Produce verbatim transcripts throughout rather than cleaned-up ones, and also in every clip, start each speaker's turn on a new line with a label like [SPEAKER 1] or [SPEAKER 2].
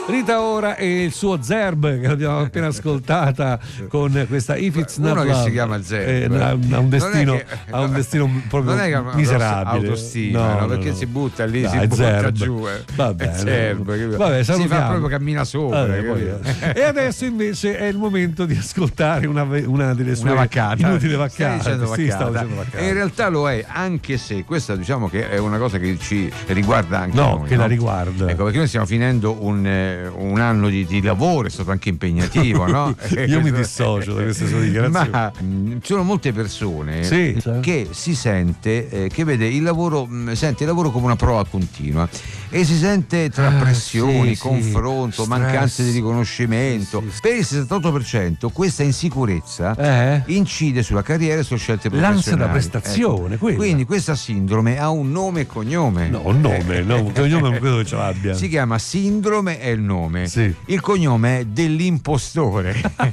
[SPEAKER 1] Rita Ora e il suo Zerb che l'abbiamo appena ascoltata con questa If It's Not
[SPEAKER 2] Uno
[SPEAKER 1] Love,
[SPEAKER 2] che si chiama Zerb
[SPEAKER 1] eh, ha, ha un destino,
[SPEAKER 2] che,
[SPEAKER 1] ha un destino proprio
[SPEAKER 2] non è che ha una
[SPEAKER 1] miserabile,
[SPEAKER 2] autostima,
[SPEAKER 1] no,
[SPEAKER 2] no,
[SPEAKER 1] no,
[SPEAKER 2] perché
[SPEAKER 1] no.
[SPEAKER 2] si butta lì,
[SPEAKER 1] Dai,
[SPEAKER 2] si butta
[SPEAKER 1] Zerb.
[SPEAKER 2] giù, eh.
[SPEAKER 1] Va bene.
[SPEAKER 2] Zerb,
[SPEAKER 1] Vabbè,
[SPEAKER 2] si
[SPEAKER 1] salutiamo.
[SPEAKER 2] fa proprio cammina sopra.
[SPEAKER 1] Vabbè, poi, eh. E adesso invece è il momento di ascoltare una, una delle sue
[SPEAKER 2] una vaccata.
[SPEAKER 1] inutili
[SPEAKER 2] Stai
[SPEAKER 1] vaccate.
[SPEAKER 2] dicendo
[SPEAKER 1] Sì,
[SPEAKER 2] vaccata.
[SPEAKER 1] stavo dicendo vaccate.
[SPEAKER 2] E in realtà lo è, anche se questa diciamo che è una cosa che ci riguarda anche
[SPEAKER 1] no,
[SPEAKER 2] noi.
[SPEAKER 1] che
[SPEAKER 2] no?
[SPEAKER 1] la riguarda.
[SPEAKER 2] Ecco, perché noi stiamo finendo un, eh, un anno di, di lavoro, è stato anche impegnativo, no?
[SPEAKER 1] Io mi dissocio da queste sue dichiarazioni.
[SPEAKER 2] Ma mh, ci sono molte persone
[SPEAKER 1] sì,
[SPEAKER 2] che si sente, eh, che vede il lavoro, mh, sente il lavoro come una prova continua e si sente tra
[SPEAKER 1] ah,
[SPEAKER 2] pressioni,
[SPEAKER 1] sì,
[SPEAKER 2] confronto,
[SPEAKER 1] sì,
[SPEAKER 2] mancanze di
[SPEAKER 1] stress.
[SPEAKER 2] riconoscimento.
[SPEAKER 1] Sì, sì.
[SPEAKER 2] Per il sessantotto per cento questa insicurezza
[SPEAKER 1] eh?
[SPEAKER 2] incide sulla carriera e sulle scelte professionali.
[SPEAKER 1] L'ansia da prestazione,
[SPEAKER 2] ecco.
[SPEAKER 1] quella.
[SPEAKER 2] Quindi questa sindrome ha un nome e cognome.
[SPEAKER 1] No, un nome, no, un cognome non credo che ce l'abbia.
[SPEAKER 2] Si chiama sindrome, è il nome.
[SPEAKER 1] Sì.
[SPEAKER 2] Il cognome è dell'impostore.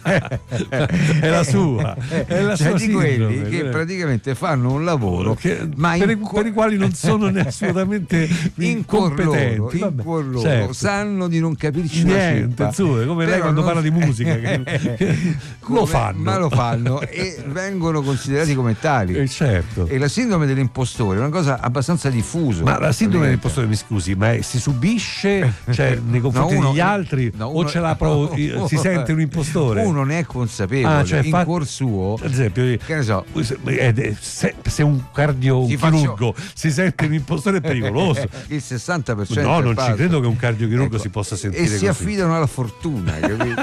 [SPEAKER 1] È la sua, è la
[SPEAKER 2] cioè
[SPEAKER 1] sua
[SPEAKER 2] di quelli
[SPEAKER 1] sindrome,
[SPEAKER 2] che
[SPEAKER 1] eh.
[SPEAKER 2] praticamente fanno un lavoro
[SPEAKER 1] che,
[SPEAKER 2] ma
[SPEAKER 1] per,
[SPEAKER 2] in
[SPEAKER 1] i,
[SPEAKER 2] cuor-
[SPEAKER 1] per i quali non sono ne assolutamente
[SPEAKER 2] in cuor loro,
[SPEAKER 1] incompetenti.
[SPEAKER 2] in
[SPEAKER 1] Vabbè,
[SPEAKER 2] cuor loro
[SPEAKER 1] certo.
[SPEAKER 2] sanno di non capirci una
[SPEAKER 1] niente,
[SPEAKER 2] cippa.
[SPEAKER 1] su, come lei
[SPEAKER 2] Però
[SPEAKER 1] quando
[SPEAKER 2] non-
[SPEAKER 1] parla di musica che, che
[SPEAKER 2] Come-
[SPEAKER 1] lo fanno,
[SPEAKER 2] ma lo fanno e vengono considerati come tali.
[SPEAKER 1] Eh, certo.
[SPEAKER 2] E la sindrome dell'impostore è una cosa abbastanza diffusa.
[SPEAKER 1] Ma la sindrome dell'impostore, mi scusi, ma è, si subisce cioè, nei confronti
[SPEAKER 2] No, uno-
[SPEAKER 1] degli altri
[SPEAKER 2] no,
[SPEAKER 1] o
[SPEAKER 2] uno-
[SPEAKER 1] ce l'ha pro- si sente un impostore?
[SPEAKER 2] Uno ne è consapevole,
[SPEAKER 1] Ah, cioè,
[SPEAKER 2] in
[SPEAKER 1] fa-
[SPEAKER 2] cuor suo.
[SPEAKER 1] Ad esempio,
[SPEAKER 2] Che ne so,
[SPEAKER 1] eh, se, se un cardio un
[SPEAKER 2] Ti faccio-
[SPEAKER 1] chirurgo si sente un impostore è pericoloso.
[SPEAKER 2] il sessanta per cento
[SPEAKER 1] No,
[SPEAKER 2] è
[SPEAKER 1] non ci
[SPEAKER 2] falso.
[SPEAKER 1] credo che un cardiochirurgo
[SPEAKER 2] Ecco,
[SPEAKER 1] si possa sentire
[SPEAKER 2] e si
[SPEAKER 1] così.
[SPEAKER 2] affidano alla fortuna, capito?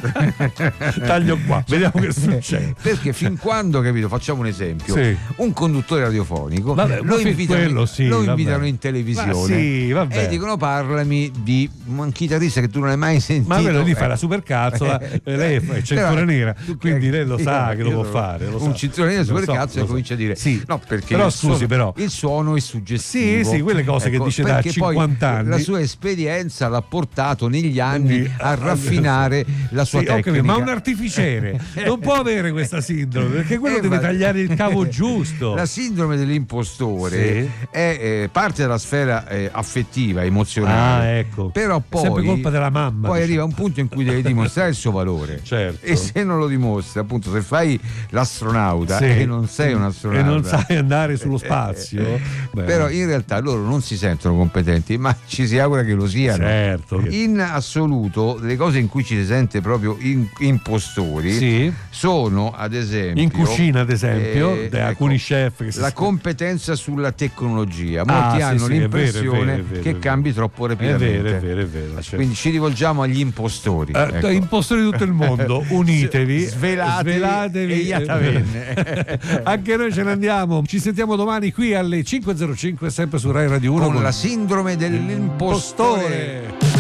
[SPEAKER 1] Taglio qua, vediamo che succede.
[SPEAKER 2] Perché fin quando, capito, facciamo un esempio,
[SPEAKER 1] Sì.
[SPEAKER 2] un conduttore radiofonico
[SPEAKER 1] Vabbè,
[SPEAKER 2] lo
[SPEAKER 1] ma fin
[SPEAKER 2] invitano,
[SPEAKER 1] quello sì,
[SPEAKER 2] lo
[SPEAKER 1] vabbè.
[SPEAKER 2] invitano in televisione
[SPEAKER 1] Ma sì, vabbè.
[SPEAKER 2] e dicono parlami di un chitarrista che tu non hai mai sentito.
[SPEAKER 1] Ma quello lì fa
[SPEAKER 2] Eh.
[SPEAKER 1] la supercazzola,
[SPEAKER 2] Eh.
[SPEAKER 1] e lei è cintura
[SPEAKER 2] Però,
[SPEAKER 1] nera,
[SPEAKER 2] tu-
[SPEAKER 1] quindi lei lo
[SPEAKER 2] io-
[SPEAKER 1] sa che lo
[SPEAKER 2] io
[SPEAKER 1] può
[SPEAKER 2] sono
[SPEAKER 1] fare. Lo
[SPEAKER 2] un
[SPEAKER 1] sa.
[SPEAKER 2] cintura nera
[SPEAKER 1] Lo so,
[SPEAKER 2] supercazzo
[SPEAKER 1] lo
[SPEAKER 2] e
[SPEAKER 1] so.
[SPEAKER 2] comincia a dire
[SPEAKER 1] sì.
[SPEAKER 2] no, perché
[SPEAKER 1] però
[SPEAKER 2] il
[SPEAKER 1] scusi
[SPEAKER 2] suono,
[SPEAKER 1] però
[SPEAKER 2] il suono è suggestivo.
[SPEAKER 1] sì, sì, quelle cose che dice da
[SPEAKER 2] perché poi
[SPEAKER 1] cinquanta anni.
[SPEAKER 2] la sua esperienza l'ha portato negli anni
[SPEAKER 1] Quindi,
[SPEAKER 2] a
[SPEAKER 1] ah,
[SPEAKER 2] raffinare la sua
[SPEAKER 1] sì, ho
[SPEAKER 2] tecnica.
[SPEAKER 1] capito, ma un artificiere non può avere questa sindrome perché quello
[SPEAKER 2] Eh,
[SPEAKER 1] deve
[SPEAKER 2] ma-
[SPEAKER 1] tagliare il cavo giusto.
[SPEAKER 2] La sindrome dell'impostore
[SPEAKER 1] Sì.
[SPEAKER 2] è eh, parte della sfera eh, affettiva, emozionale.
[SPEAKER 1] Ah, ecco.
[SPEAKER 2] Però
[SPEAKER 1] È
[SPEAKER 2] poi
[SPEAKER 1] sempre colpa della mamma,
[SPEAKER 2] Poi
[SPEAKER 1] diciamo.
[SPEAKER 2] arriva un punto in cui devi dimostrare il suo valore.
[SPEAKER 1] Certo.
[SPEAKER 2] E se non lo dimostri, appunto, se fai l'astronauta
[SPEAKER 1] Sì.
[SPEAKER 2] e non sei un
[SPEAKER 1] E
[SPEAKER 2] astronauta
[SPEAKER 1] non sai andare sullo spazio. Beh.
[SPEAKER 2] Però in realtà loro non si sentono competenti, ma ci si augura che lo siano.
[SPEAKER 1] Certo.
[SPEAKER 2] In assoluto, le cose in cui ci si sente proprio in- impostori
[SPEAKER 1] Sì.
[SPEAKER 2] sono, ad esempio,
[SPEAKER 1] In cucina, ad esempio,
[SPEAKER 2] eh,
[SPEAKER 1] da
[SPEAKER 2] ecco,
[SPEAKER 1] alcuni chef che si
[SPEAKER 2] la
[SPEAKER 1] sta-
[SPEAKER 2] competenza sulla tecnologia. Molti
[SPEAKER 1] Ah, sì,
[SPEAKER 2] hanno
[SPEAKER 1] sì, è vero, è
[SPEAKER 2] l'impressione
[SPEAKER 1] vero, è vero,
[SPEAKER 2] che
[SPEAKER 1] è vero.
[SPEAKER 2] cambi troppo
[SPEAKER 1] È
[SPEAKER 2] rapidamente.
[SPEAKER 1] vero, è vero, è vero. certo.
[SPEAKER 2] Quindi ci rivolgiamo agli impostori.
[SPEAKER 1] Eh,
[SPEAKER 2] ecco.
[SPEAKER 1] Impostori di tutto il mondo, unitevi,
[SPEAKER 2] Svelatevi
[SPEAKER 1] svelatevi
[SPEAKER 2] e iatavenne.
[SPEAKER 1] Anche noi ce ne andiamo. Ci sentiamo domani qui alle cinque e zero cinque, sempre su Rai Radio uno
[SPEAKER 2] Con la sindrome dell'impostore.
[SPEAKER 1] Impostore.